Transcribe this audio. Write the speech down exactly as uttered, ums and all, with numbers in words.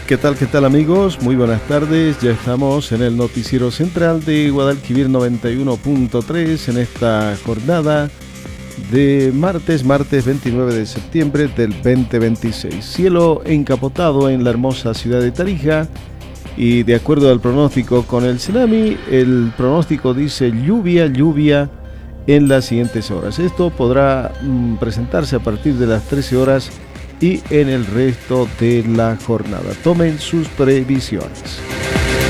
¿Qué tal, qué tal amigos? Muy buenas tardes, ya estamos en el noticiero central de Guadalquivir noventa y uno punto tres en esta jornada de martes, martes veintinueve de septiembre del veinte veintiséis. Cielo encapotado en la hermosa ciudad de Tarija y de acuerdo al pronóstico con el Senami, el pronóstico dice lluvia, lluvia en las siguientes horas. Esto podrá mm, presentarse a partir de las trece horas y en el resto de la jornada. Tomen sus previsiones.